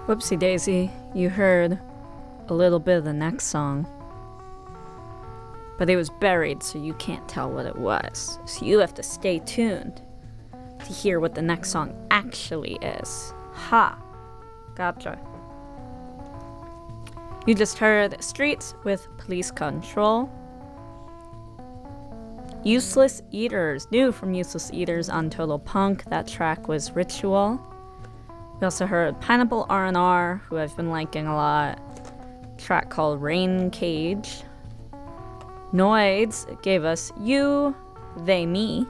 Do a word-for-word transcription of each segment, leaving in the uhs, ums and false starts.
Whoopsie daisy, you heard a little bit of the next song. But it was buried, so you can't tell what it was. So you have to stay tuned to hear what the next song actually is. Ha! Gotcha. You just heard Streets with Police Control. Useless Eaters, new from Useless Eaters on Total Punk. That track was Ritual. We also heard Pineapple R and R, who I've been liking a lot. A track called Rain Cage. Noids gave us You, They, Me.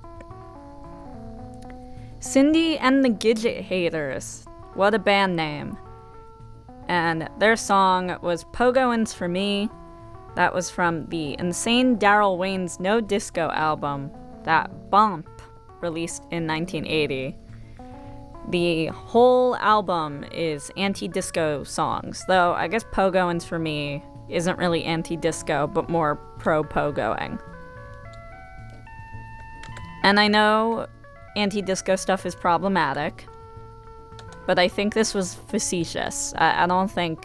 Cindy and the Gidget Haters. What a band name. And their song was Pogoins for Me. That was from the Insane Daryl Wayne's No Disco album, that Bump, released in nineteen eighty. The whole album is anti-disco songs, though I guess Pogoins for Me isn't really anti-disco, but more pro-pogoing. And I know anti-disco stuff is problematic, but I think this was facetious. I, I don't think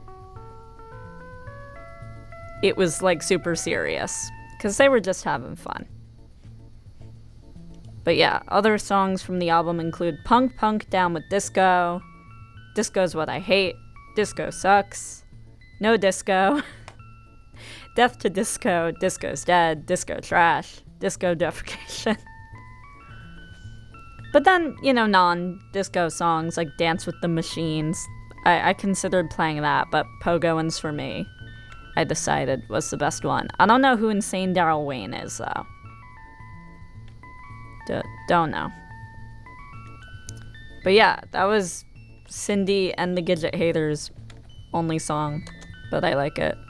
it was, like, super serious, because they were just having fun. But yeah, other songs from the album include Punk Punk Down with Disco, Disco's What I Hate, Disco Sucks, No Disco, Death to Disco, Disco's Dead, Disco Trash, Disco Defecation. But then, you know, non-disco songs like Dance with the Machines, I, I considered playing that, but Pogoins for Me, I decided was the best one. I don't know who Insane Daryl Wayne is, though. D- don't know. But yeah, that was Cindy and the Gidget Haters' only song, but I like it.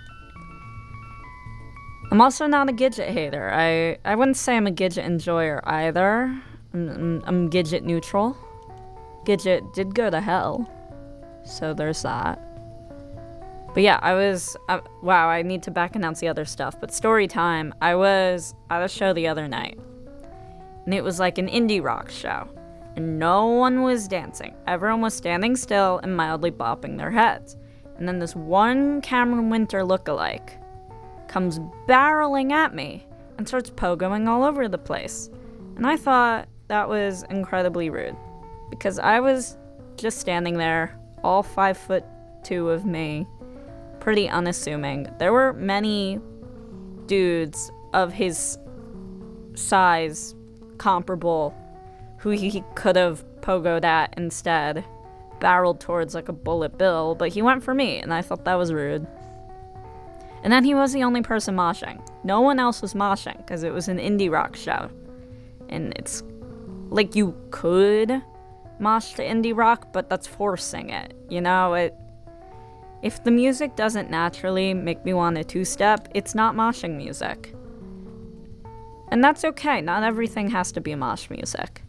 I'm also not a Gidget hater. I, I wouldn't say I'm a Gidget enjoyer either. I'm, I'm, I'm Gidget neutral. Gidget did go to hell, so there's that. But yeah, I was, uh, wow, I need to back announce the other stuff, but story time, I was at a show the other night, and it was like an indie rock show, and no one was dancing. Everyone was standing still and mildly bopping their heads. And then this one Cameron Winter lookalike comes barreling at me and starts pogoing all over the place. And I thought that was incredibly rude, because I was just standing there, all five foot two of me, pretty unassuming. There were many dudes of his size, comparable, who he could have pogoed at instead, barreled towards like a bullet bill, but he went for me, and I thought that was rude. And then he was the only person moshing. No one else was moshing, because it was an indie rock show. And it's like you could mosh to indie rock, but that's forcing it, you know? It If the music doesn't naturally make me want to two-step, it's not moshing music. And that's okay, not everything has to be mosh music.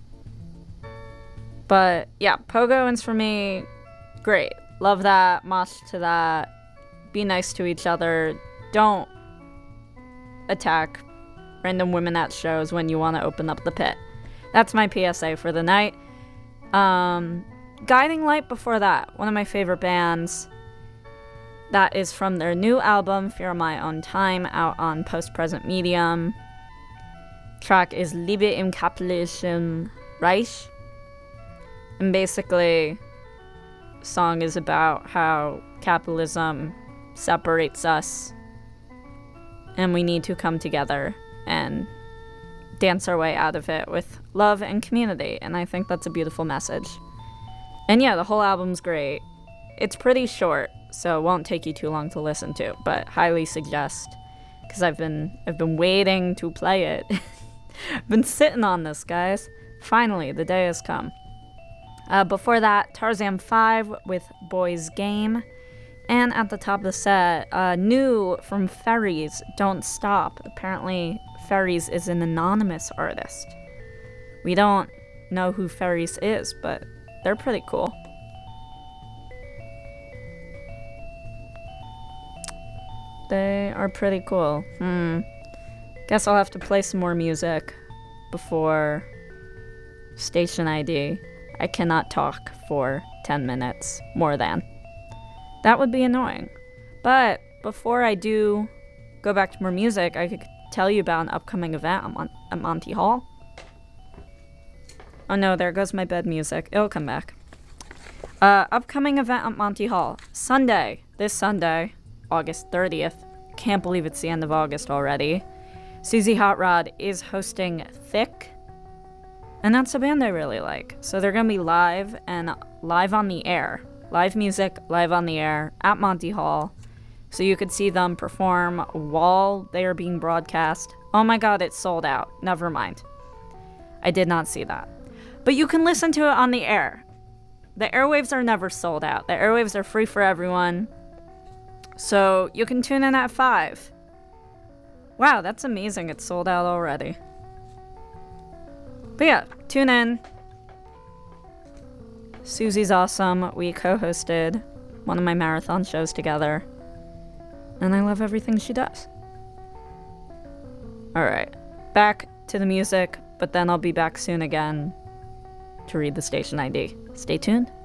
But yeah, Pogoins for me, great. Love that, mosh to that, be nice to each other, don't attack random women at shows when you want to open up the pit. That's my P S A for the night. Um, Guiding Light before that, one of my favorite bands. That is from their new album, Fear My Own Time, out on Post-Present Medium. Track is Liebe im Kapitalischen Reich. And basically, the song is about how capitalism separates us, and we need to come together and dance our way out of it with love and community. And I think that's a beautiful message. And yeah, the whole album's great. It's pretty short, so it won't take you too long to listen to, but highly suggest, because I've been I've been waiting to play it. I've been sitting on this, guys. Finally, the day has come. Uh, before that, Tarzan five with Boys Game. And at the top of the set, uh, new from Ferries, Don't Stop. Apparently, Ferries is an anonymous artist. We don't know who Ferries is, but they're pretty cool. They are pretty cool. Hmm. Guess I'll have to play some more music before Station I D. I cannot talk for ten minutes more than. That would be annoying. But before I do go back to more music, I could tell you about an upcoming event at, Mon- at Monty Hall. Oh no, there goes my bed music. It'll come back. Uh, upcoming event at Monty Hall. Sunday. This Sunday, August thirtieth. Can't believe it's the end of August already. Susie Hot Rod is hosting Thick. And that's a band I really like. So they're going to be live and live on the air. Live music, live on the air at Monty Hall. So you could see them perform while they are being broadcast. Oh my god, it's sold out. Never mind. I did not see that. But you can listen to it on the air. The airwaves are never sold out. The airwaves are free for everyone. So you can tune in at five. Wow, that's amazing. It's sold out already. But yeah, tune in. Susie's awesome. We co-hosted one of my marathon shows together. And I love everything she does. Alright, back to the music, but then I'll be back soon again to read the station I D. Stay tuned.